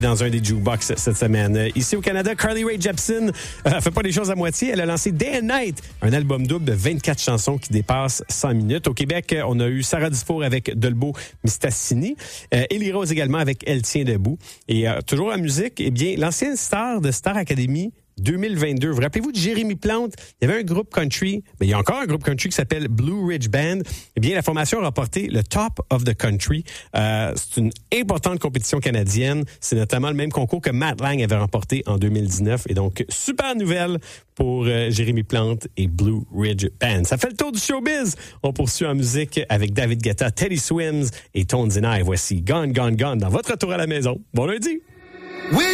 dans un des jukebox cette semaine. Ici au Canada, Carly Rae Jepsen fait pas les choses à moitié. Elle a lancé Day and Night, un album double de 24 chansons qui dépasse 100 minutes. Au Québec, on a eu Sarah Dufour avec Dolbeau Mistassini, Élie Rose également avec Elle tient debout. Et toujours en musique, eh bien, l'ancienne star de Star Academy 2022. Vous rappelez-vous de Jérémy Plante? Il y avait un groupe country, mais il y a encore un groupe country qui s'appelle Blue Ridge Band. Eh bien, la formation a remporté le Top of the Country. C'est une importante compétition canadienne. C'est notamment le même concours que Matt Lang avait remporté en 2019. Et donc, super nouvelle pour Jérémy Plante et Blue Ridge Band. Ça fait le tour du showbiz. On poursuit en musique avec David Guetta, Teddy Swims et Tones and I. Voici Gone, Gone, Gone dans votre retour à la maison. Bon lundi! Oui!